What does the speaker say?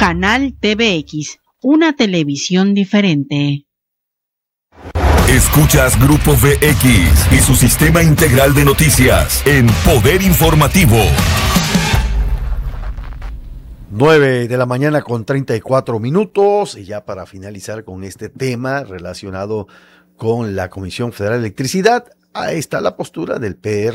Canal TVX, una televisión diferente. Escuchas Grupo VX y su sistema integral de noticias en Poder Informativo. 9 de la mañana con 34 minutos, y ya para finalizar con este tema relacionado con la Comisión Federal de Electricidad, ahí está la postura del PR